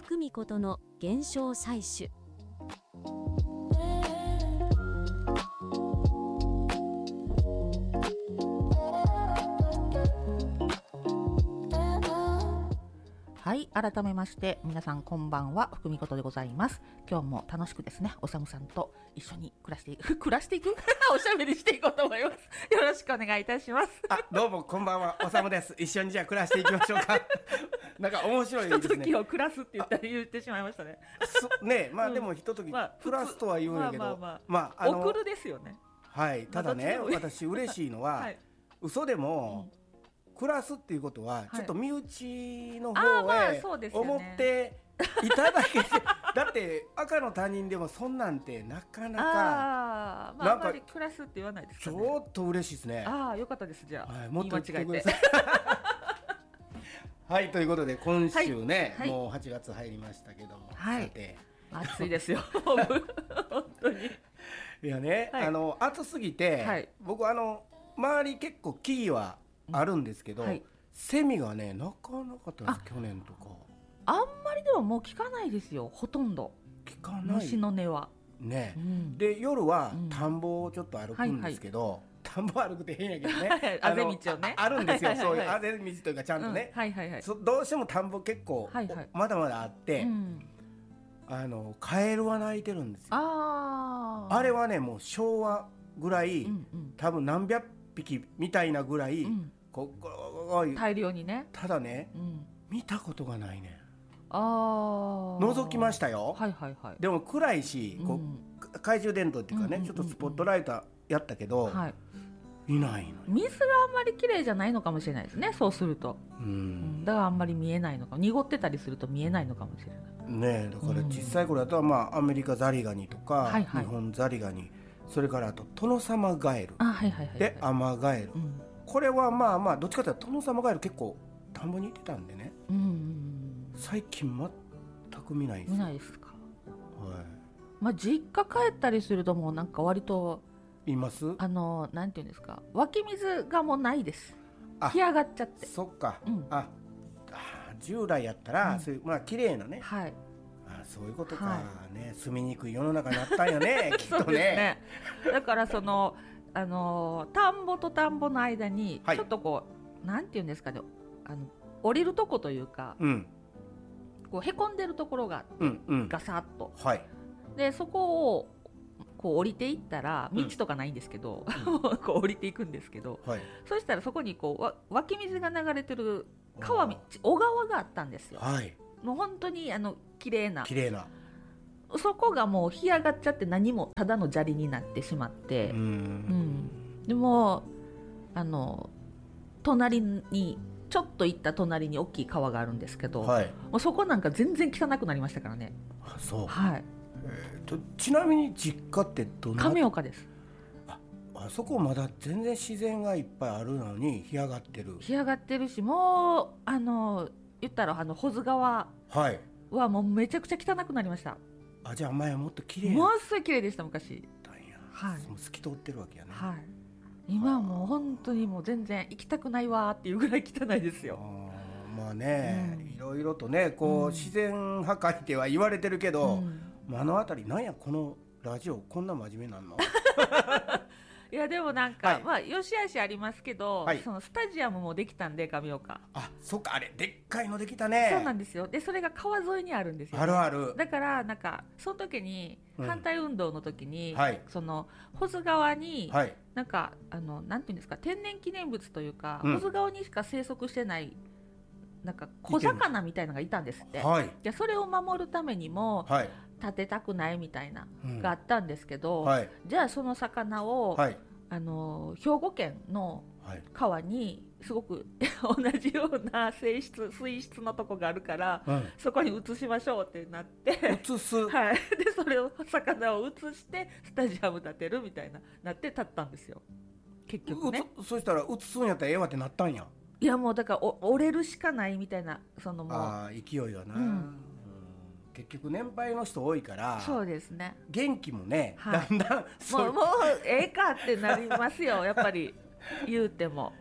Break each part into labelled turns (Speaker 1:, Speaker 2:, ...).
Speaker 1: 福美ことの現象採取。
Speaker 2: はい、改めまして皆さんこんばんは、福美ことでございます。今日も楽しくですね、おさむさんと一緒に暮らしていくおしゃべりしていこうと思います。よろしくお願いいたします。
Speaker 3: どうもこんばんは、おさむです。一緒にじゃあ暮らしていきましょうか。なんか面白いですね。
Speaker 2: ひとときを暮らすって言ってしまいましたね。
Speaker 3: ね、まあでもひととき暮らすとは言うんやけど、
Speaker 2: 送るですよね。
Speaker 3: はい、ただね、私嬉しいのは、はい、嘘でも、暮らすっていうことは、ちょっと身内の方へ思っていただけて、だって赤の他人でもそんなんてなかなか
Speaker 2: あんまり暮らすって言わないですかね。
Speaker 3: ちょっと嬉しいですね。
Speaker 2: よかったです。じゃあ、
Speaker 3: はい、もっと言ってください。はい、ということで今週ね、もう8月入りましたけども、さて
Speaker 2: 暑いですよ。本当に。
Speaker 3: いやね、暑すぎて、僕周り結構木はあるんですけど、セミがねなかなかったです。去年とか
Speaker 2: あんまりでももう聞かないですよ。ほとんど
Speaker 3: 聞かない
Speaker 2: 虫の音は
Speaker 3: ね、で夜は田んぼをちょっと歩くんですけど、田んぼ歩くって変やけどね、
Speaker 2: あぜ道をね
Speaker 3: あるんですよ。そういうあぜ道というかちゃんとね、どうしても田んぼ結構まだまだあって、カエルは鳴いてるんですよ。あれはねもう昭和ぐらい、多分何百匹みたいなぐらい、
Speaker 2: 大量にね。
Speaker 3: ただね、見たことがないね。覗きましたよ。でも暗いし、懐中電灯っていうかね、ちょっとスポットライトやったけど、いないの。
Speaker 2: 水があんまり綺麗じゃないのかもしれないですね。そうすると、だからあんまり見えないのか、濁ってたりすると見えないのかもしれない
Speaker 3: ね。だから小さい頃だとアメリカザリガニとか、日本ザリガニ、それからあとトノサマガエルでアマガエル、これはどっちかというとトノサマガエル結構田んぼにいてたんでね、最近全く見ないです。
Speaker 2: 見ないですか。実家帰ったりするともうなんか割と
Speaker 3: います。
Speaker 2: なんていうんですか、湧き水がもうないです。干上がっちゃって。
Speaker 3: そっか、従来やったら、そういう綺麗なね、そういうことか、住みにくい世の中になったんよね。きっとね。
Speaker 2: だから田んぼと田んぼの間にちょっとこう、なんていうんですかね、降りるとこというか、こうへこんでるところがあって、ガサッと、でそこをこう降りていったら道とかないんですけど、こう降りていくんですけど、そしたらそこにこう湧き水が流れてる小川があったんですよ。もう本当に綺麗なそこがもう干上がっちゃって、何もただの砂利になってしまって、でも隣にちょっと行った隣に大きい川があるんですけど、もうそこなんか全然汚くなりましたからね。
Speaker 3: そう。ちなみに実家って
Speaker 2: 亀岡です。
Speaker 3: あそこまだ全然自然がいっぱいあるのに干上がってる
Speaker 2: し、もう言ったら保津川はもうめちゃくちゃ汚くなりました。
Speaker 3: じゃあ前はもっと綺麗
Speaker 2: ものすごい綺麗でした昔。
Speaker 3: もう透き通ってるわけやね。
Speaker 2: 今はもう本当にもう全然行きたくないわっていうぐらい汚いですよ。
Speaker 3: いろいろとねこう、自然破壊っては言われてるけど、目の当たりなんやこのラジオこんな真面目なんの。
Speaker 2: いやでもなんか、よしあしありますけど、そのスタジアムもできたんで、亀岡。
Speaker 3: そっか、あれでっかいのできたね。
Speaker 2: そうなんですよ。でそれが川沿いにあるんですよ、
Speaker 3: ある。
Speaker 2: だからなんかその時に、反対運動の時に、その保津川に、なんかなんていうんですか、天然記念物というか、保津川にしか生息してないなんか小魚みたいなのがいたんですって。じゃそれを守るためにも、立てたくないみたいながあったんですけど、じゃあその魚を、兵庫県の川にすごく同じような水質のとこがあるから、そこに移しましょうってなって
Speaker 3: 移す、
Speaker 2: でそれを魚を移してスタジアム建てるみたいなって建ったんですよ結局ね。
Speaker 3: そしたら移すんやったらええわってなったんや。
Speaker 2: いやもうだから折れるしかないみたいな、そのもう
Speaker 3: 勢いはな、結局年配の人多いから。
Speaker 2: そうですね。
Speaker 3: 元気もね、だんだん
Speaker 2: もうええかってなりますよやっぱり言うても。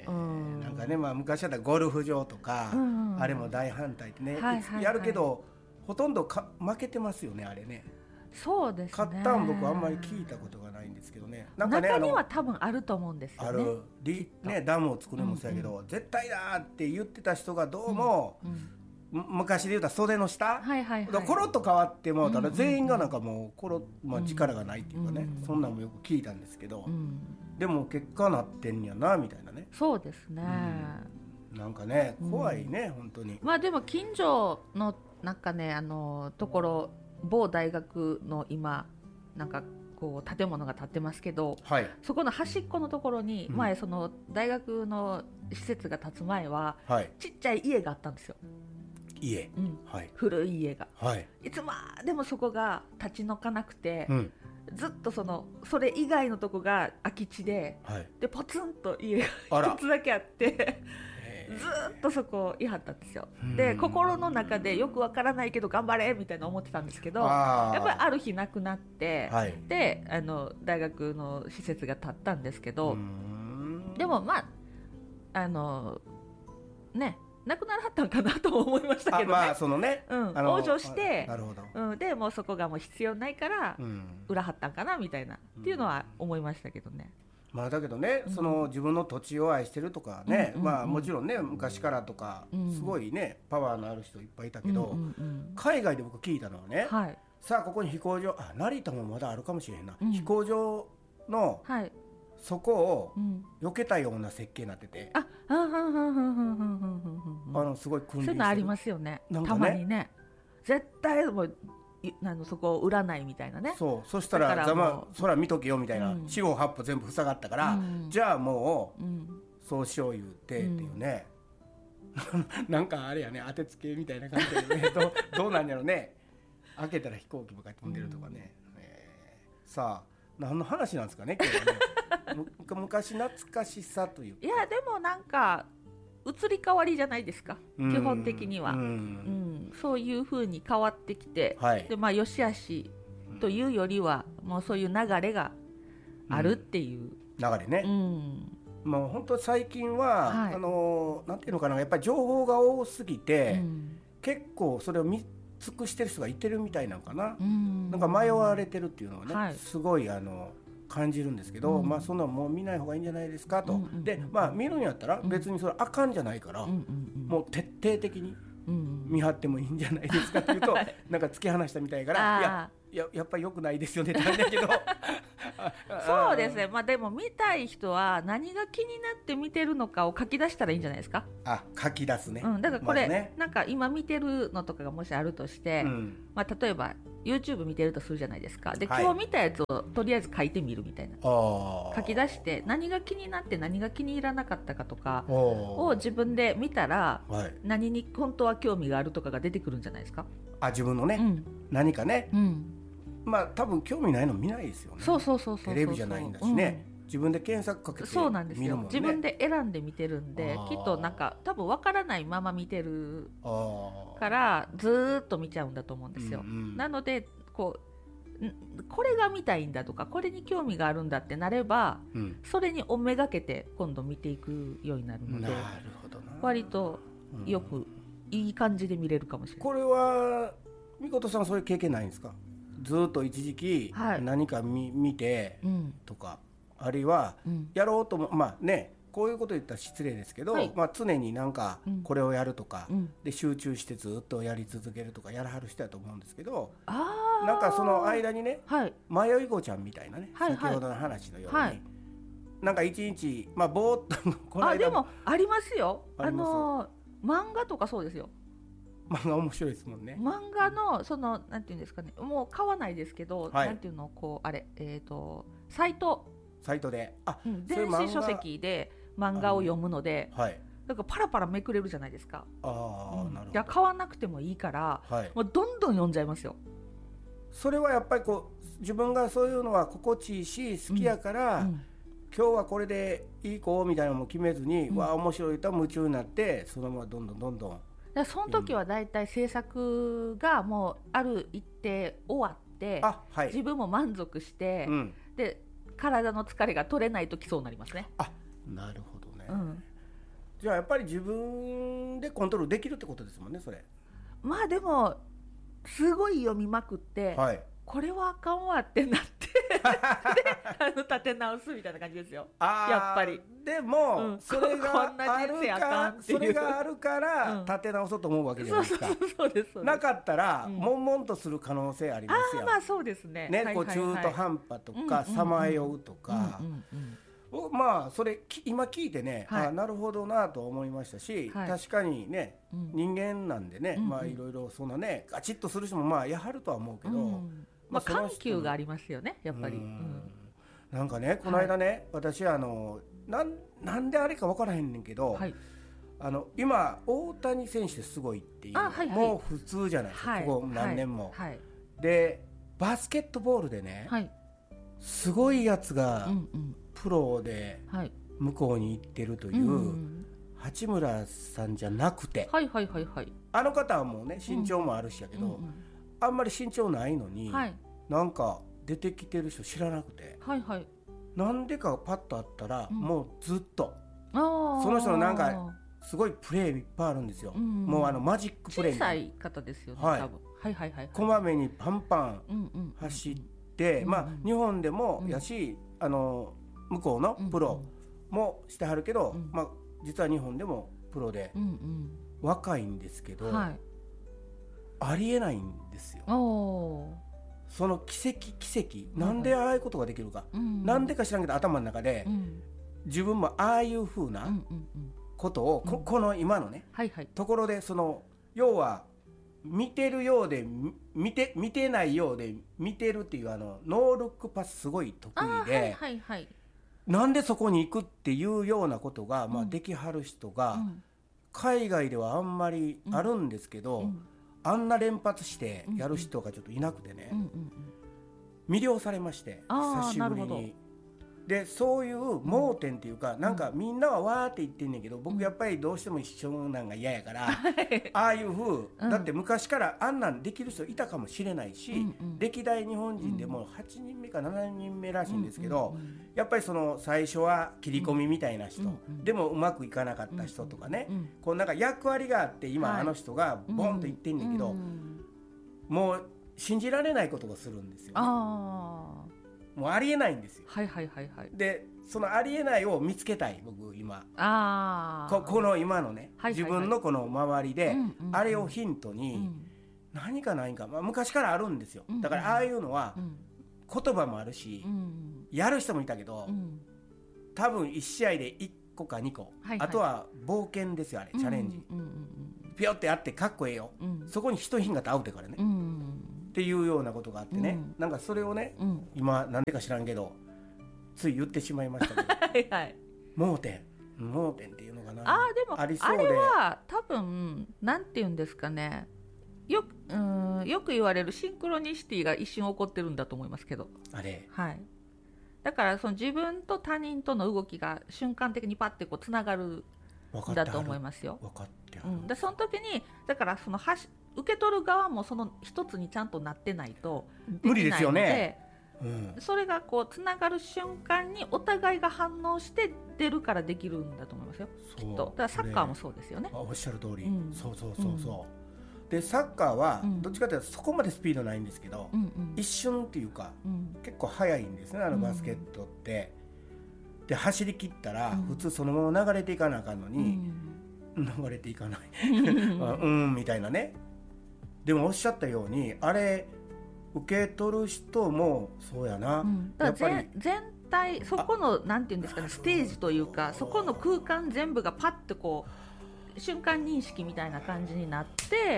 Speaker 3: なんかね、昔だったらゴルフ場とか、あれも大反対ってね、やるけどほとんど負けてますよねあれね。
Speaker 2: そうですね。
Speaker 3: 買ったん僕あんまり聞いたことがないんですけどね。
Speaker 2: なんかね、中には多分あると思うんですよね。
Speaker 3: あるね、ダムを作るのもそうやけど、絶対だって言ってた人がどうも、昔で言うたら袖の下、コロッと変わってもうたら全員がなんかもう力がないっていうかね、そんなんもよく聞いたんですけど、でも結果なってんやなみたいなね。
Speaker 2: そうですね。
Speaker 3: なんかね怖いね、本当に。
Speaker 2: まあでも近所のなんかねところ某大学の今なんかこう建物が建ってますけど、そこの端っこのところに前その大学の施設が建つ前はちっちゃい家があったんですよ。
Speaker 3: 家、
Speaker 2: 古い家が、いつまでもそこが立ち退かなくて、ずっとそれ以外のとこが空き地で、でポツンと家が一つだけあってずっとそこいはったんですよ。で心の中でよくわからないけど頑張れみたいな思ってたんですけど、やっぱりある日なくなって、で大学の施設が建ったんですけど、でもまあねなくならはったんかなと思いましたけどね。往生して、でもうそこがもう必要ないから売らはったんかなみたいなっていうのは思いましたけどね。
Speaker 3: まあだけどね、その自分の土地を愛してるとかね、まあもちろんね昔からとかすごいねパワーのある人いっぱいいたけど、海外で僕聞いたのはね、さあここに飛行場、成田もまだあるかもしれへんな、飛行場のそこを避けたような設計になってて、すごい訓練してる。そういうのありますよね、たまにね。絶対もうそこを売らないみたいなね。そしたら空見とけよみたいな、四方八方全部塞がったから、じゃあもうそうしよう言うてっていうねなんかあれやね、当てつけみたいな感じでねどうなんやろね。開けたら飛行機ばっかり飛んでるとかね。さあ何の話なんですかね今日はね昔懐かしさというか。いやでもなんか
Speaker 2: 移り変わりじゃないですか、基本的には。そういう風に変わってきて、でまあ良し悪しというよりは、もうそういう流れがあるっていう、
Speaker 3: 流れね。もう本当最近は、なんていうのかな、やっぱり情報が多すぎて、結構それを見尽くしてる人がいてるみたいなのかな。なんか迷われてるっていうのがね、すごい感じるんですけど、まあそんなもう見ない方がいいんじゃないですかと。でまあ見るんやったら別にそれあかんじゃないから、もう徹底的に見張ってもいいんじゃないですかっていうとなんか突き放したみたいから、やっぱり良くないですよねって言うんだけど
Speaker 2: そうですね。まあでも見たい人は何が気になって見てるのかを書き出したらいいんじゃないですか。
Speaker 3: 書き出すね。
Speaker 2: だからこれ、なんか今見てるのとかがもしあるとして、まあ例えば YouTube 見てるとするじゃないですか。で今日見たやつをとりあえず書いてみるみたいな、書き出して何が気になって何が気に入らなかったかとかを自分で見たら、何に本当は興味があるとかが出てくるんじゃないですか。
Speaker 3: 自分のね、何かね、まあ多分興味ないの見ないですよね。テレビじゃないんだしね、自分で検索かけて見るもんね。そうなんですよ。自分で選んで見てるんで、きっとなんか多分分からないまま見てるからずっと見ちゃうんだと思うんですよ。なのでこれが見たいんだとか、これに興味があるんだってなれば、それにおめがけて今度見ていくようになるので、割とよくいい感じで見れるかもしれない。これはみことさんそういう経験ないんですか。ずっと一時期何か見てとか、あるいはやろうとも、まあね、こういうこと言ったら失礼ですけど、まあ常になんかこれをやるとかで集中してずっとやり続けるとかやらはる人やと思うんですけど、なんかその間にね、迷い子ちゃんみたいなね、先ほどの話のようになんか一日ぼーっとこの間
Speaker 2: でもありますよ。漫画とかそうですよ。
Speaker 3: 漫画面白いですもんね。
Speaker 2: 漫画のなんていうんですかね、もう買わないですけど、なんていうの、こうあれサイトで電子書籍で漫画を読むので、だからパラパラめくれるじゃないですか。じゃあ買わなくてもいいから、もうどんどん読んじゃいますよ。
Speaker 3: それはやっぱりこう自分がそういうのは心地いいし好きやから、今日はこれでいい子みたいなのも決めずに、面白いと夢中になって、そのままどんどん
Speaker 2: その時はだいたい制作がもうある一定終わって、自分も満足して、で体の疲れが取れないときそうなりますね。
Speaker 3: なるほどね。じゃあやっぱり自分でコントロールできるってことですもんね、それ。
Speaker 2: まあでもすごい読みまくって、はい、これはあかんわってなってで立て直すみたいな感じですよ。やっぱり
Speaker 3: でも、それがあるから立て直そうと思うわけじゃないですか。
Speaker 2: そうです。
Speaker 3: なかったら悶々とする可能性ありますよ。
Speaker 2: まあそうですね。
Speaker 3: こう中途半端とかさまようとか、まあそれ今聞いてね、なるほどなと思いましたし、確かにね、人間なんでね、まあいろいろそんなねガチッとする人もまあやはるとは思うけど、
Speaker 2: まあ緩急がありますよね、やっぱり。
Speaker 3: なんかね、この間ね、私なんであれか分からへんねんけど、今大谷選手すごいっていう、もう普通じゃないですか、ここ何年も。でバスケットボールでね、すごいやつがプロで向こうに行ってるという八村さんじゃなくて、あの方はもうね身長もあるしやけど、あんまり身長ないのに、なんか出てきてる人知らなくて、なんでかパッとあったら、もうずっとその人のなんかすごいプレーいっぱいあるんですよ。もうマジックプレー
Speaker 2: 小さい方ですよね、多分。
Speaker 3: こまめにパンパン走って、まあ日本でもやし、向こうのプロもしてはるけど、まあ実は日本でもプロで若いんですけど、ありえないんですよ。その奇跡なんでああいうことができるか、なんでか知らんけど頭の中で、自分もああいう風なことを、この今のね、ところでその要は見てるようで見てないようで見てるっていうノールックパスすごい得意で、なんでそこに行くっていうようなことが、まあ、できはる人が、海外ではあんまりあるんですけど、あんな連発してやる人がちょっといなくてね、魅了されまして、久しぶりに。でそういう盲点っていうか、なんかみんなはわーって言ってんねんけど、僕やっぱりどうしても一緒なんが嫌やから、ああいう風、だって昔からあんなんできる人いたかもしれないし、歴代日本人でも8人目か7人目らしいんですけど、やっぱりその最初は切り込みみたいな人、でもうまくいかなかった人とかね、こうなんか役割があって今あの人がボンと言ってんねんけど、もう信じられないことがするんですよね。もうありえないんですよ。でそのありえないを見つけたい、僕今。この今のね、自分のこの周りで、あれをヒントに何かないんか、まあ、昔からあるんですよ。だからああいうのは言葉もあるし、やる人もいたけど、多分1試合で1個か2個、あとは冒険ですよ、あれチャレンジ、ピヨってやってかっこええよ、そこに一品が合うてからね、っていうようなことがあってね、なんかそれをね、今なんでか知らんけどつい言ってしまいましたけど盲点っていうのかな。
Speaker 2: でもありそうで、あれは多分なんていうんですかね、よく言われるシンクロニシティが一瞬起こってるんだと思いますけど、
Speaker 3: あれ、
Speaker 2: だからその自分と他人との動きが瞬間的にパッてこうつながるんだと思いますよ。
Speaker 3: 分かって
Speaker 2: でその時にだからその受け取る側もその一つにちゃんとなってないと
Speaker 3: 無理ですよね。
Speaker 2: それがこうつながる瞬間にお互いが反応して出るからできるんだと思いますよ、きっと。だからサッカーもそうですよね。
Speaker 3: おっしゃる通り、そうでサッカーはどっちかというとそこまでスピードないんですけど、一瞬っていうか、結構速いんですね、バスケットって。で走り切ったら普通そのまま流れていかなあかんのに、流れていかないみたいなね。でもおっしゃったように、あれ受け取る人もそうやな、
Speaker 2: だから全体そこのなんていうんですかね、ステージというか、そこの空間全部がパッとこう瞬間認識みたいな感じになって、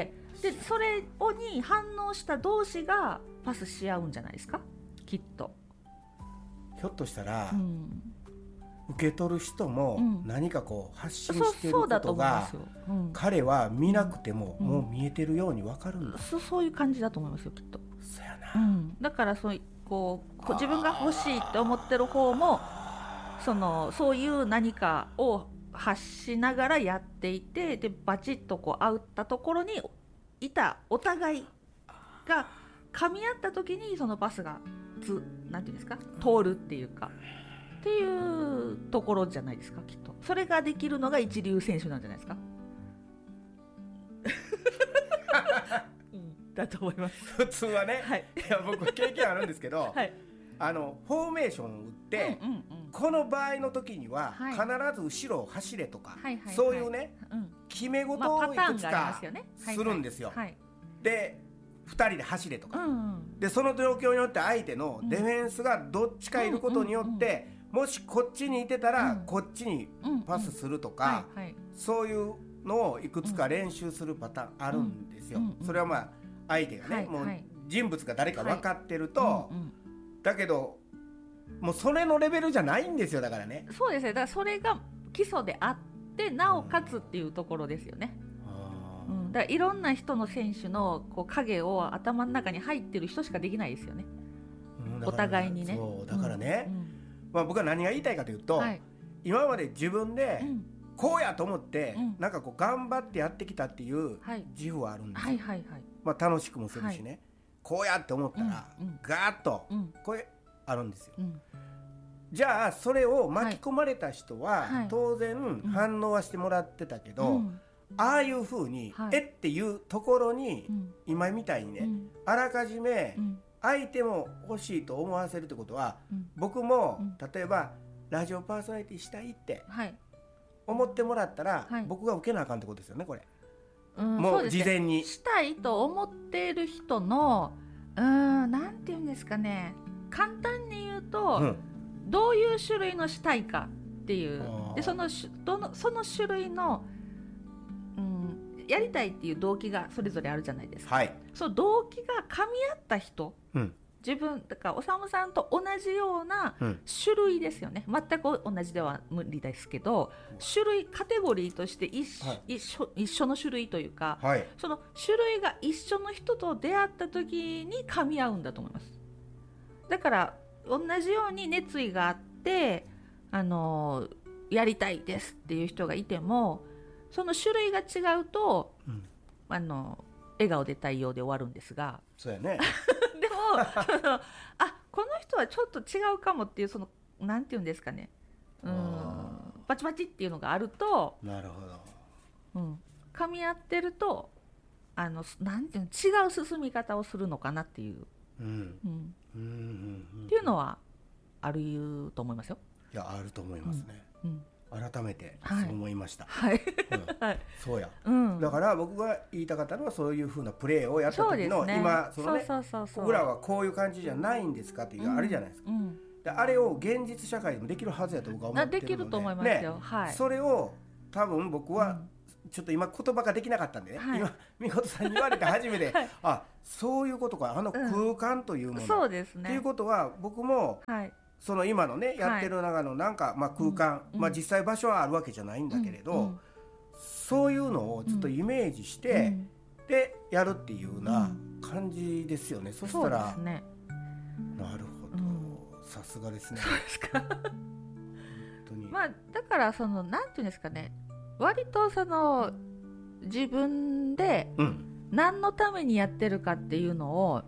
Speaker 2: でそれに反応した同士がパスし合うんじゃないですか、きっと。
Speaker 3: ひょっとしたら、受け取る人も何かこう発信してることが、彼は見なくてももう見えてるように分かるんだ。
Speaker 2: そういう感じだと思いますよ、きっと。
Speaker 3: そうやな、
Speaker 2: だからこう自分が欲しいって思ってる方もそういう何かを発しながらやっていて、でバチッとこう会ったところにいたお互いが噛み合った時にそのパスがなんていうんですか、通るっていうかっていうところじゃないですか、きっと。それができるのが一流選手なんじゃないですか。 だと思います。
Speaker 3: 普通はね、
Speaker 2: はい、
Speaker 3: いや僕は経験あるんですけど、
Speaker 2: はい、
Speaker 3: フォーメーションを打って、この場合の時には必ず後ろを走れとか、そういうね、決め事をいくつかするんですよ。で2人で走れとか、でその状況によって相手のディフェンスがどっちかいることによって、もしこっちにいてたらこっちにパスするとか、そういうのをいくつか練習するパターンあるんですよ。それはまあ相手がね、もう人物が誰か分かってると、だけどもうそれのレベルじゃないんですよ。だからね、
Speaker 2: そうですね。だからそれが基礎であってなおかつっていうところですよね。だからいろんな人の選手のこう影を頭の中に入ってる人しかできないですよね、お互いにね。
Speaker 3: そうだからね、まあ、僕は何が言いたいかというと、今まで自分でこうやと思って、なんかこう頑張ってやってきたっていう自負はあるんですよ。まあ、楽しくもするしね、こうやって思ったらガーッとこれあるんですよ。じゃあそれを巻き込まれた人は当然反応はしてもらってたけど、ああいう風にっていうところに今みたいにね、あらかじめ相手も欲しいと思わせるってことは、僕も例えばラジオパーソナリティしたいって思ってもらったら、僕が受けなあかんってことですよね、これ。もう事前に
Speaker 2: したいと思っている人のなんていうんですかね、簡単に言うと、どういう種類のしたいかっていう、でその種類のやりたいっていう動機がそれぞれあるじゃないですか、その動機が噛み合った人、自分だからおさむさんと同じような種類ですよね、全く同じでは無理ですけど、種類カテゴリーとして一緒の種類というか、その種類が一緒の人と出会った時に噛み合うんだと思います。だから同じように熱意があってやりたいですっていう人がいても、その種類が違うと、笑顔で対応で終わるんですが、
Speaker 3: そうやね
Speaker 2: でもこの人はちょっと違うかもっていう、そのなんていうんですかね、バチバチっていうのがあると、
Speaker 3: なるほど、
Speaker 2: 噛み合ってるとなんていうの、違う進み方をするのかなっていう、っていうのはあると思いますよ。
Speaker 3: いや、あると思いますね、改めてそう思いました、そうや、だから僕が言いたかったのは、そういう風なプレーをやった時の、今そのね、僕らはこういう感じじゃないんですかっていうあれじゃないですか、であれを現実社会でもできるはずやと僕は思ってるので、
Speaker 2: できると思いますよ、
Speaker 3: それを多分僕はちょっと今言葉ができなかったんでね、今みことさんに言われて初めて、そういうことか、空間というもの、
Speaker 2: そうですね、
Speaker 3: っていうことは僕も、その今のねやってる中のなんか、空間、実際場所はあるわけじゃないんだけれど、そういうのをちょっとイメージして、でやるっていうような感じですよね。そしたら、なるほど、さすがですね。
Speaker 2: そうですか。本当に。だからそのなんていうんですかね、割とその自分で何のためにやってるかっていうのを、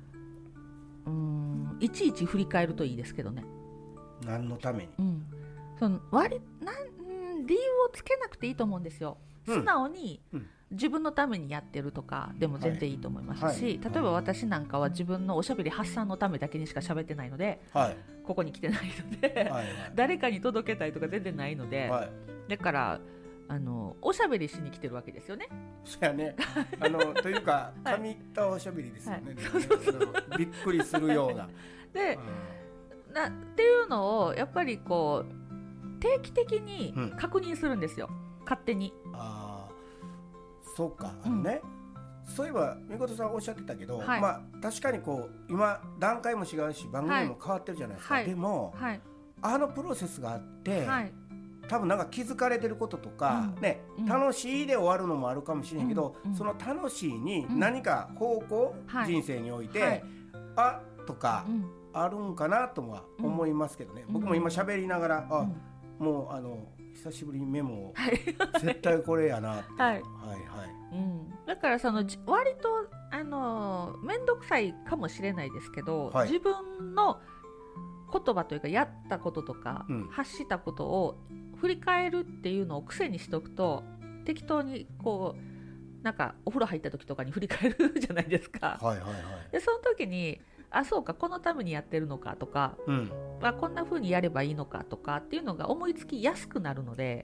Speaker 2: いちいち振り返るといいですけどね。
Speaker 3: 何のために、
Speaker 2: その理由をつけなくていいと思うんですよ。素直に自分のためにやってるとかでも全然いいと思いますし、例えば私なんかは自分のおしゃべり発散のためだけにしか喋ってないので、ここに来てないので、誰かに届けたいとか全然ないので、だからおしゃべりしに来てるわけですよね。
Speaker 3: そうやね。というか神入ったおしゃべりですよね。びっくりするような。
Speaker 2: で、っていうのをやっぱりこう定期的に確認するんですよ、勝手に。
Speaker 3: そうか、そういえばみことさんおっしゃってたけど、確かにこう今段階も違うし番組も変わってるじゃないですか。でも、プロセスがあって、多分なんか気づかれてることとか、楽しいで終わるのもあるかもしれんけど、その楽しいに何か方向、人生において、とかあるんかなとは思いますけどね。僕も今喋りながら、もう久しぶりにメモを、絶対これやなって。だからその割と面倒くさいかもしれないですけど、自分の言葉というかやったこととか、発したことを振り返るっていうのを癖にしておくと、適当にこう
Speaker 2: なんかお風呂入った時とかに振り返るじゃないですか。でその時にそうかこのためにやってるのかとか、こんな風にやればいいのかとかっていうのが思いつきやすくなるので、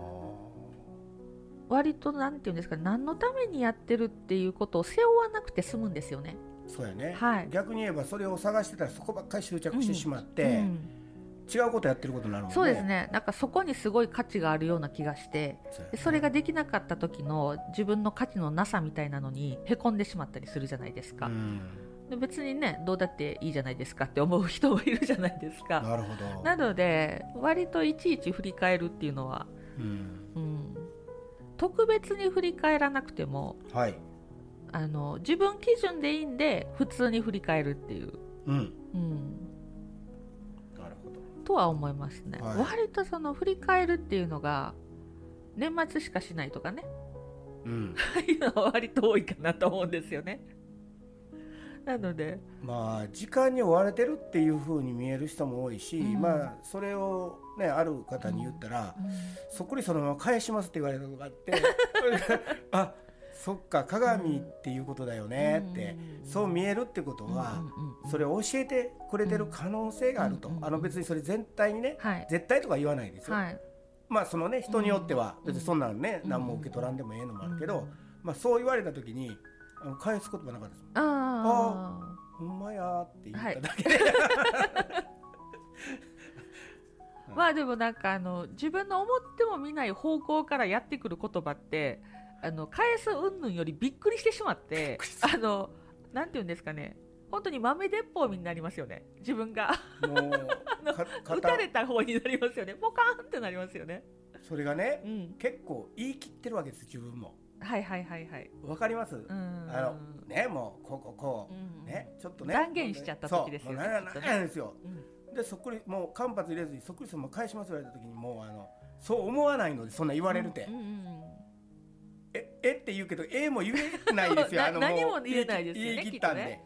Speaker 2: 割となんていうんですか、何のためにやってるっていうことを背負わなくて済むんですよね。
Speaker 3: そうやね、逆に言えばそれを探してたらそこばっかり執着してしまって、違うことやってることになるもんね。
Speaker 2: そうですね。なんかそこにすごい価値があるような気がして、それができなかった時の自分の価値のなさみたいなのにへこんでしまったりするじゃないですか。で別にね、どうだっていいじゃないですかって思う人もいるじゃないですか。
Speaker 3: なるほど。
Speaker 2: なので割といちいち振り返るっていうのは、特別に振り返らなくても、自分基準でいいんで普通に振り返るっていう、なるほどとは思いますね。割とその振り返るっていうのが年末しかしないとかね、いうのは割と多いかなと思うんですよね。なので
Speaker 3: 時間に追われてるっていう風に見える人も多いし、それをねある方に言ったら、そっくりそのまま返しますって言われたことがあってあ、そっか鏡っていうことだよねって、そう見えるってことは、それを教えてくれてる可能性があると、別にそれ全体にね、絶対とか言わないですよ、そのね人によっては別にそんなのね、何も受け取らんでもええのもあるけど、そう言われた時に返す言葉なかったです。ほんまやって言っただけで、
Speaker 2: でもなんか自分の思っても見ない方向からやってくる言葉って返す云々よりびっくりしてしまってなんていうんですかね、本当に豆鉄砲になりますよね。自分がもう撃たれた方になりますよね。ポカーンってなりますよね。
Speaker 3: それがね、結構言い切ってるわけです、自分も。わかります。ね、もうこう、ね、ちょっとね
Speaker 2: 断言しちゃった時ですよね。
Speaker 3: なんですよ。でそっくりもう間髪入れずにそっくりその返します言われた時にもうそう思わないので、そんな言われるて、って言うけども言えないですよ。
Speaker 2: 何も言えないですよね。
Speaker 3: 言い切ったんで。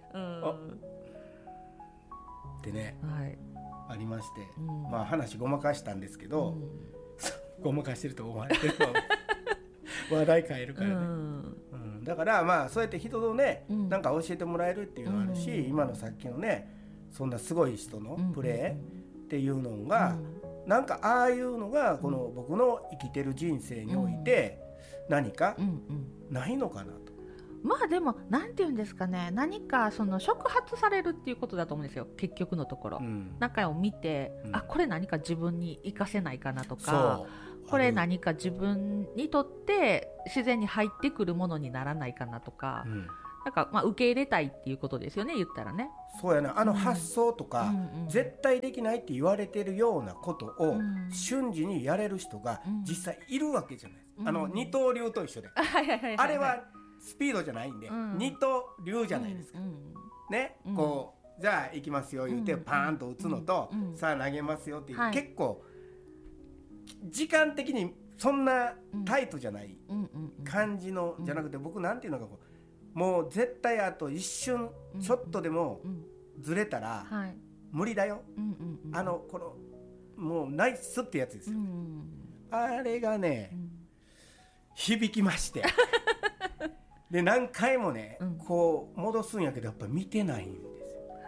Speaker 3: でね、ありまして、話ごまかしたんですけど、ごまかしてると思われてる話題変えるからね、だからそうやって人のね、なんか教えてもらえるっていうのがあるし、今のさっきのねそんなすごい人のプレーっていうのが、なんかああいうのがこの僕の生きてる人生において何かないのかなと。
Speaker 2: でもなんて言うんですかね、何かその触発されるっていうことだと思うんですよ、結局のところ。中を見て、これ何か自分に活かせないかなとか、これ何か自分にとって自然に入ってくるものにならないかなとか、なんか受け入れたいっていうことですよね、言ったらね。
Speaker 3: そうやな、発想とか、絶対できないって言われてるようなことを、瞬時にやれる人が実際いるわけじゃないですか。二刀流と一緒で、あれはスピードじゃないんで、二刀流じゃないですか、ね、こうじゃあ行きますよ言うて、パーンと打つのと、さあ投げますよっていう、結構時間的にそんなタイトじゃない感じのじゃなくて、僕なんていうのか、もう絶対あと一瞬ちょっとでもずれたら無理だよ、このもうナイスってやつですよ、あれがね、響きましてで何回もね、こう戻すんやけど、やっぱ見てないんですよ。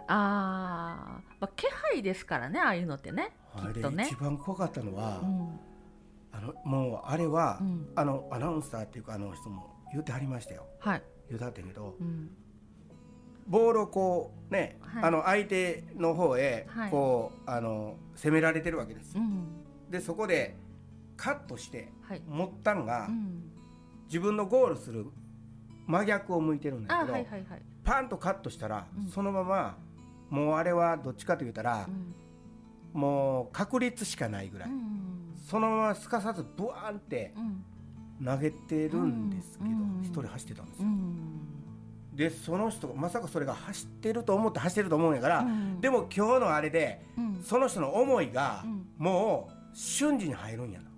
Speaker 2: 気配ですからね、ああいうのってね。
Speaker 3: あれ一番怖かったのは、もうあれは、アナウンサーっていうか人も言ってはりましたよ、言うてはったけど、ボールをこうね、相手の方へこう、攻められてるわけです、でそこでカットして持ったんが、自分のゴールする真逆を向いてるんだけど、パンとカットしたら、そのままもうあれはどっちかと言ったら、もう確率しかないぐらい、そのまますかさずブワーンって投げてるんですけど、一人走ってたんですよ、でその人まさかそれが走ってると思って走ってると思うんやから、でも今日のあれで、その人の思いがもう瞬時に入るんやな、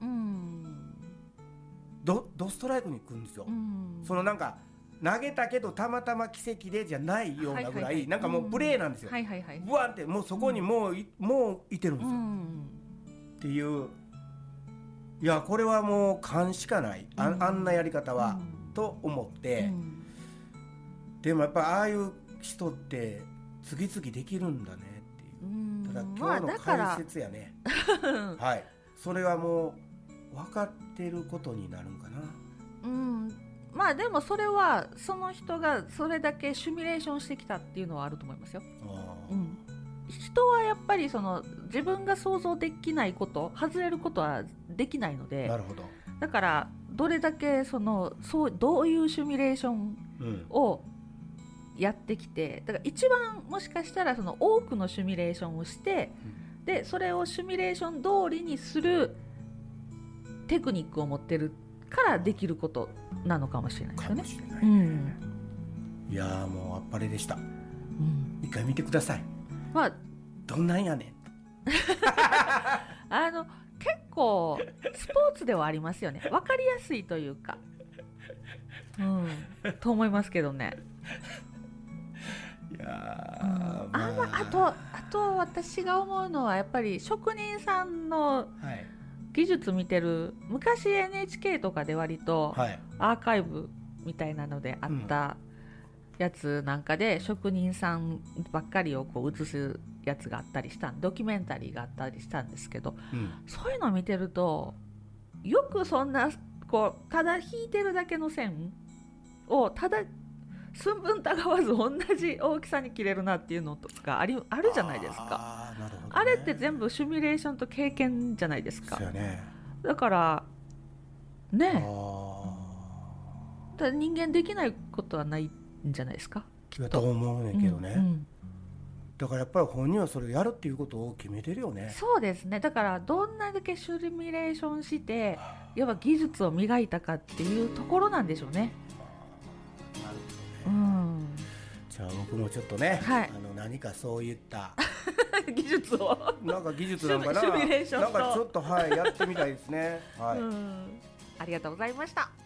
Speaker 3: ドストライクに行くんですよ、そのなんか投げたけどたまたま奇跡でじゃないようなぐらい、なんかもうプレーなんですよ、ブワンってもうそこにもういてるんですよ、っていう、いやこれはもう勘しかない、あんなやり方は、 と思って、でもやっぱああいう人って次々できるんだねっていう、ただ今日の解説やね、はい、それはもう分かってることになるんかな。
Speaker 2: でもそれはその人がそれだけシミュレーションしてきたっていうのはあると思いますよ。人はやっぱりその自分が想像できないこと、外れることはできないので、
Speaker 3: なるほど。
Speaker 2: だからどれだけどういうシミュレーションをやってきて、だから一番もしかしたらその多くのシミュレーションをして、でそれをシミュレーション通りにするテクニックを持ってるからできることなのかもしれないですよね。かもしれないね。
Speaker 3: いやーもうあっぱれでした。一回見てください。どんなんやねん
Speaker 2: 結構スポーツではありますよね。分かりやすいというか、と思いますけどね。
Speaker 3: いや
Speaker 2: あと私が思うのはやっぱり職人さんの技術見てる、昔 NHK とかで割とアーカイブみたいなのであったやつなんかで職人さんばっかりをこう映すやつがあったりしたドキュメンタリーがあったりしたんですけど、そういうのを見てるとよくそんなこうただ引いてるだけの線をただ寸分たがわず同じ大きさに切れるなっていうのとかあるじゃないですか。あれって全部シミュレーションと経験じゃないですか。だからね、だから人間できないことはないんじゃないですか。
Speaker 3: と思うねんけどね、だからやっぱり本人はそれをやるっていうことを決めてるよね。
Speaker 2: そうですね。だからどんなだけシミュレーションして要は技術を磨いたかっていうところなんでしょうね。
Speaker 3: なるほどね。じゃあ僕もちょっとね、何かそういった
Speaker 2: 技術を
Speaker 3: なんか技術なんかな、
Speaker 2: シミュレーション
Speaker 3: なんかちょっとやってみたいですね。
Speaker 2: ありがとうございました。